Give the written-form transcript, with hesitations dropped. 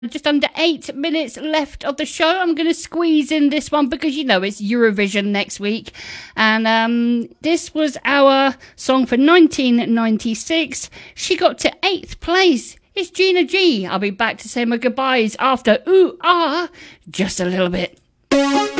Just under 8 minutes left of the show. I'm going to squeeze in this one because you know it's Eurovision next week. And this was our song for 1996. She got to 8th place. It's Gina G. I'll be back to say my goodbyes after Ooh Ah just a little bit.